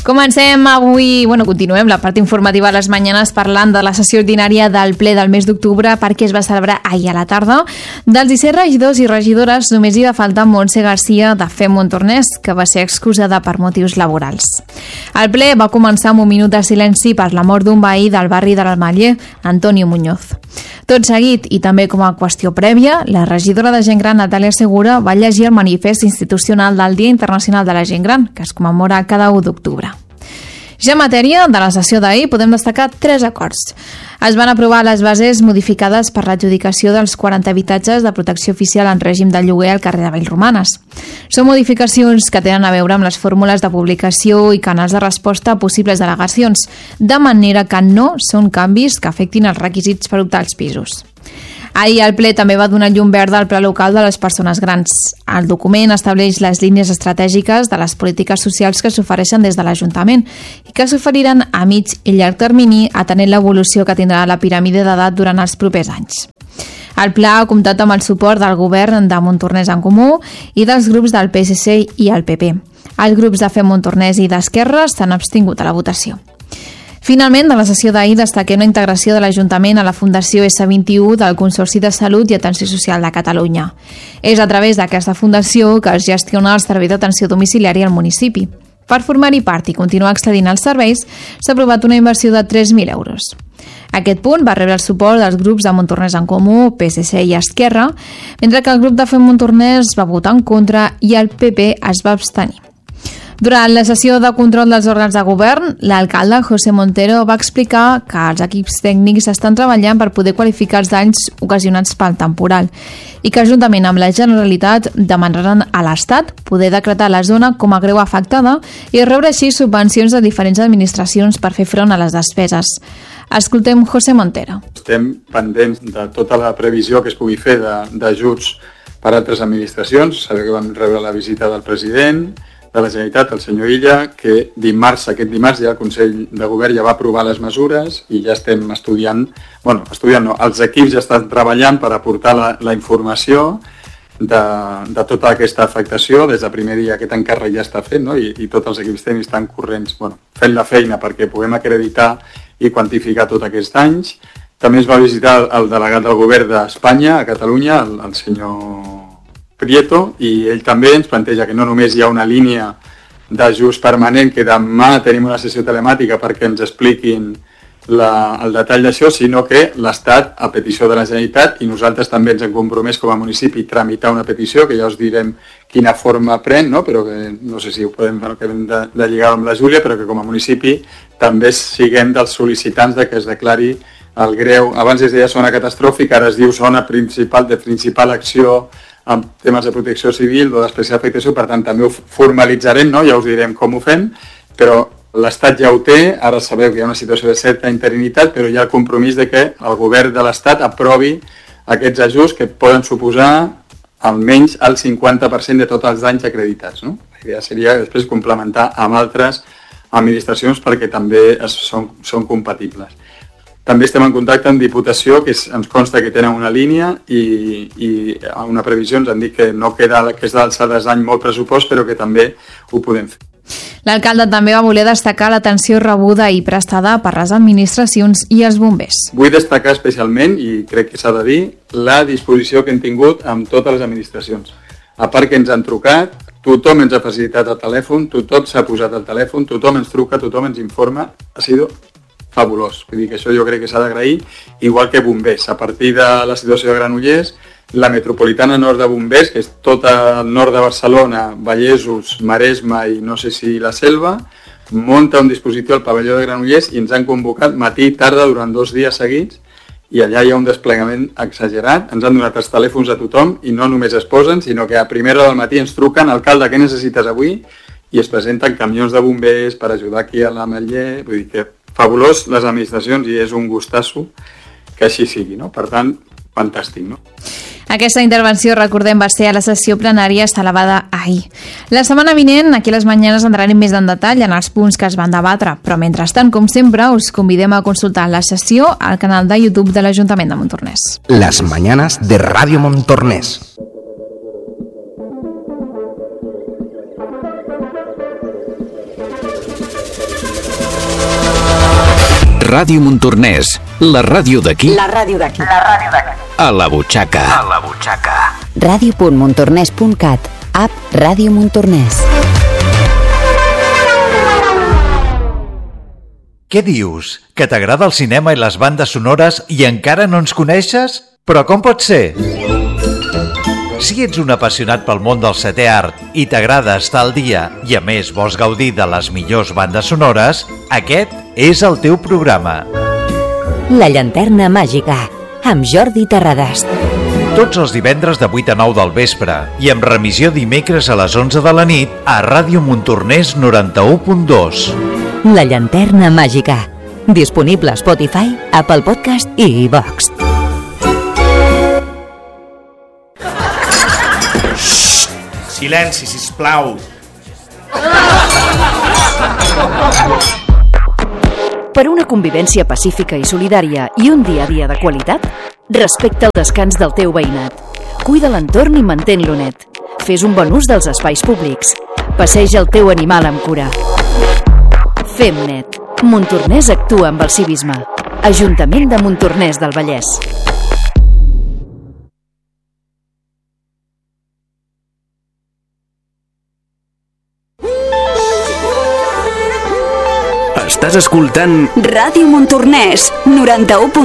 Comencem avui, continuem la part informativa a les mañanes parlant de la sessió ordinària del ple del mes d'octubre perquè es va celebrar ahir a la tarda. Dels 17 regidors i regidores només hi va faltar Montse Garcia de Fem Montornès, que va ser excusada per motius laborals. El ple va començar amb un minut de silenci per la mort d'un veí del barri de l'Ametller, Antonio Muñoz. Tot seguit, i també com a qüestió prèvia, la regidora de Gent Gran, Natàlia Segura, va llegir el manifest institucional del Dia Internacional de la Gent Gran, que es commemora cada 1 d'octubre. Ja en matèria de la sessió d'ahir podem destacar 3 acords. Es van aprovar les bases modificades per l'adjudicació dels 40 habitatges de protecció oficial en règim de lloguer al carrer de Vallromanes. Són modificacions que tenen a veure amb les fórmules de publicació i canals de resposta a possibles al·legacions, de manera que no són canvis que afectin els requisits per optar als pisos. Ahir el ple també va donar llum verda al Pla Local de les Persones Grans. El document estableix les línies estratègiques de les polítiques socials que s'ofereixen des de l'Ajuntament i que s'oferiran a mig i llarg termini atenent l'evolució que tindrà la piràmide d'edat durant els propers anys. El pla ha comptat amb el suport del govern de Montornès en Comú i dels grups del PSC i el PP. Els grups de Fem Montornès i d'Esquerra s'han abstingut a la votació. Finalment, de la sessió d'ahir destaquem la integració de l'Ajuntament a la Fundació S21 del Consorci de Salut i Atenció Social de Catalunya. És a través d'aquesta fundació que es gestiona el servei d'atenció domiciliària al municipi. Per formar-hi part i continuar accedint als serveis, s'ha aprovat una inversió de 3.000 euros. Aquest punt va rebre el suport dels grups de Montornès en Comú, PSC i Esquerra, mentre que el grup de Fem Montornès va votar en contra i el PP es va abstenir. Durant la sessió de control dels òrgans de govern, l'alcalde José Montero va explicar que els equips tècnics estan treballant per poder qualificar els danys ocasionats pel temporal i que, juntament amb la Generalitat, demanaran a l'Estat poder decretar la zona com a greu afectada i rebre així subvencions de diferents administracions per fer front a les despeses. Escoltem José Montero. Estem pendents de tota la previsió que es pugui fer d'ajuts per a altres administracions. Sabeu que vam rebre la visita del president de la Generalitat, el senyor Illa, que aquest dimarts ja el Consell de Govern ja va aprovar les mesures i ja estem estudiant, els equips ja estan treballant per aportar la informació de tota aquesta afectació. Des del primer dia aquest encàrrec ja està fet, no? I tots els equips tècnics estan corrents, fent la feina perquè puguem acreditar i quantificar tots aquests danys. També es va visitar el delegat del Govern d'Espanya a Catalunya, el senyor Prieto, i ell també ens planteja que no només hi ha una línia d'ajust permanent, que demà tenim una sessió telemàtica perquè ens expliquin el detall d'això, sinó que l'Estat, a petició de la Generalitat, i nosaltres també ens hem compromès com a municipi tramitar una petició, que ja us direm quina forma pren, no? Però que no sé si ho podem de lligar amb la Júlia, però que com a municipi també siguem dels sol·licitants de que es declari el greu. Abans es deia zona catastròfica, ara es diu zona principal de principal acció amb temes de protecció civil o d'especial afectació, per tant també ho formalitzarem, no? Ja us direm com ho fem, però l'Estat ja ho té. Ara sabeu que hi ha una situació de certa interinitat, però hi ha el compromís de que el govern de l'Estat aprovi aquests ajuts que poden suposar almenys el 50% de tots els danys acreditats, no? La idea seria després complementar amb altres administracions perquè també són compatibles. També estem en contacte amb Diputació, que ens consta que tenen una línia i a una previsió ens han dit que no queda, que és d'alçades d'any molt pressupost, però que també ho podem fer. L'alcalde també va voler destacar l'atenció rebuda i prestada per les administracions i els bombers. Vull destacar especialment, i crec que s'ha de dir, la disposició que hem tingut amb totes les administracions. A part que ens han trucat, tothom ens ha facilitat el telèfon, tothom s'ha posat al telèfon, tothom ens truca, tothom ens informa. Ha sigut fabulós. Vull dir que això jo crec que s'ha d'agrair, igual que bombers. A partir de la situació de Granollers, la metropolitana nord de bombers, que és tot el nord de Barcelona, Vallesos, Maresme i no sé si la Selva, munta un dispositiu al pavelló de Granollers i ens han convocat matí i tarda durant 2 dies seguits i allà hi ha un desplegament exagerat. Ens han donat els telèfons a tothom i no només es posen, sinó que a primera hora del matí ens truquen: alcalde, què necessites avui? I es presenten camions de bombers per ajudar aquí a l'Ametller. Vull dir que fabulós les administracions i és un gustasso que així sigui, no? Per tant, fantàstic, no? Aquesta intervenció, recordem, va ser a la sessió plenària celebrada ahir. La setmana vinent, aquí a les Mañanes, entrarem més en detall en els punts que es van debatre, però mentrestant, com sempre, us convidem a consultar la sessió al canal de YouTube de l'Ajuntament de Montornès. Las Mañanas de Radio Montornès. Ràdio Montornès, la ràdio d'aquí. La ràdio d'aquí. A la butxaca. Ràdio.montornès.cat. App Ràdio Montornès. Què dius? Que t'agrada el cinema i les bandes sonores i encara no ens coneixes? Però com pot ser? Si ets un apassionat pel món del setè art i t'agrada estar al dia i a més vols gaudir de les millors bandes sonores, aquest és el teu programa. La llanterna màgica, amb Jordi Terradas. Tots els divendres de 8 a 9 del vespre i amb remissió dimecres a les 11 de la nit a Ràdio Montornès 91.2. La llanterna màgica. Disponible a Spotify, Apple Podcast i iVox. Silenci, sisplau. Per una convivència pacífica i solidària i un dia a dia de qualitat, respecta el descans del teu veïnat. Cuida l'entorn i mantén-lo net. Fes un bon ús dels espais públics. Passeja el teu animal amb cura. Fem net. Montornès actua amb el civisme. Ajuntament de Montornès del Vallès. Estàs escoltant Ràdio Montornès, 91.